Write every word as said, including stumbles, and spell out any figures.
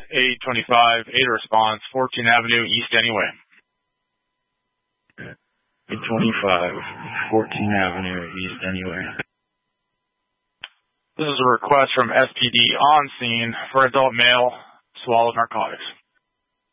eight twenty-five, eight response, fourteenth Avenue East Anyway. eight twenty-five, fourteenth Avenue East Anyway. This is a request from S P D on scene for adult male swallowed narcotics.